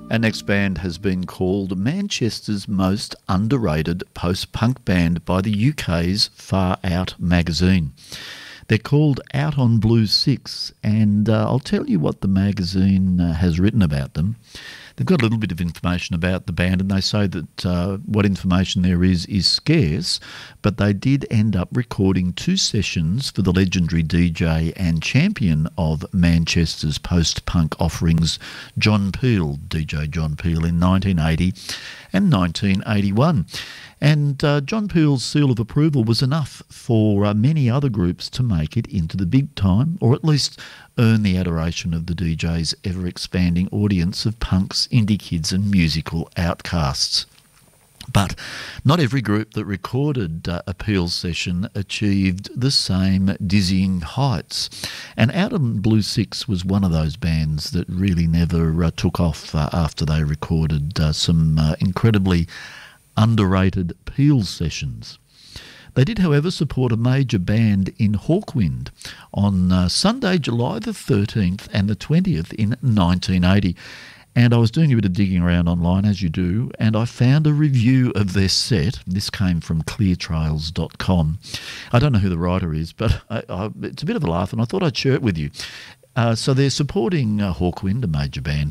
Our next band has been called Manchester's most underrated post-punk band by the UK's Far Out magazine. They're called Out on Blue 6, and I'll tell you what the magazine has written about them. They've got a little bit of information about the band, and they say that what information there is scarce, but they did end up recording 2 sessions for the legendary DJ and champion of Manchester's post-punk offerings, John Peel, DJ John Peel, in 1980 and 1981. And John Peel's seal of approval was enough for many other groups to make it into the big time, or at least earn the adoration of the DJ's ever-expanding audience of punks, indie kids and musical outcasts. But not every group that recorded a Peel session achieved the same dizzying heights. And Out on Blue 6 was one of those bands that really never took off after they recorded some incredibly underrated Peel sessions. They did, however, support a major band in Hawkwind on Sunday, July the 13th and the 20th in 1980. And I was doing a bit of digging around online, as you do, and I found a review of their set. This came from cleartrails.com. I don't know who the writer is, but it's a bit of a laugh, and I thought I'd share it with you. So they're supporting Hawkwind, a major band.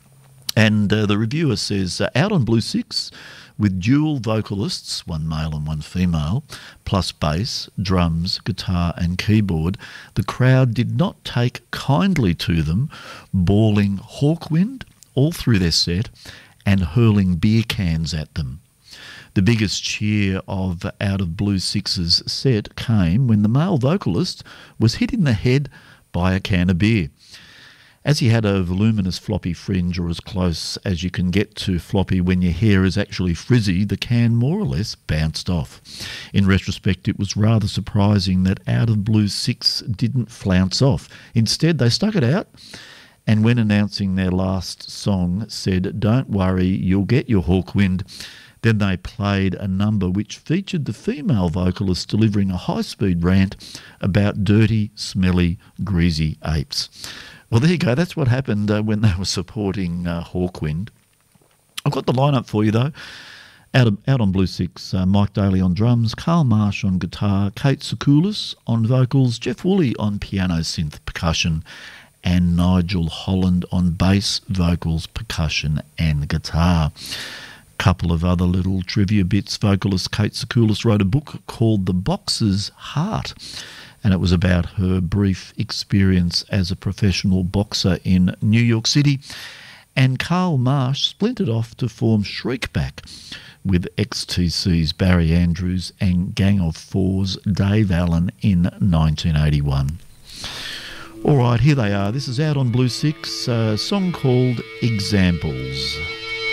And the reviewer says, Out on Blue 6, with dual vocalists, one male and one female, plus bass, drums, guitar and keyboard, the crowd did not take kindly to them, bawling Hawkwind all through their set and hurling beer cans at them. The biggest cheer of Out of Blue 6's set came when the male vocalist was hit in the head by a can of beer. As he had a voluminous floppy fringe, or as close as you can get to floppy when your hair is actually frizzy, the can more or less bounced off. In retrospect, it was rather surprising that Out of Blue 6 didn't flounce off. Instead, they stuck it out, and when announcing their last song, said, "Don't worry, you'll get your Hawkwind." Then they played a number which featured the female vocalist delivering a high-speed rant about dirty, smelly, greasy apes. Well, there you go. That's what happened when they were supporting Hawkwind. I've got the lineup for you, though. Out on Blue 6, Mike Daly on drums, Carl Marsh on guitar, Kate Sakoulis on vocals, Jeff Woolley on piano, synth, percussion, and Nigel Holland on bass, vocals, percussion and guitar. Couple of other little trivia bits. Vocalist Kate Sakoulis wrote a book called The Boxer's Heart, and it was about her brief experience as a professional boxer in New York City. And Carl Marsh splintered off to form Shriekback with XTC's Barry Andrews and Gang of Four's Dave Allen in 1981. All right, here they are. This is Out on Blue 6, a song called Examples.